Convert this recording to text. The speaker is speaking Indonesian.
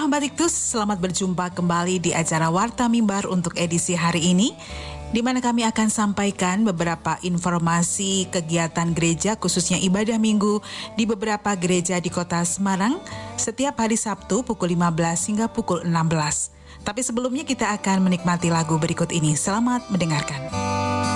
Sahabat Iktus, selamat berjumpa kembali di acara Warta Mimbar untuk edisi hari ini, di mana kami akan sampaikan beberapa informasi kegiatan gereja, khususnya ibadah minggu di beberapa gereja di kota Semarang, setiap hari Sabtu pukul 15 hingga pukul 16. Tapi sebelumnya kita akan menikmati lagu berikut ini. Selamat mendengarkan.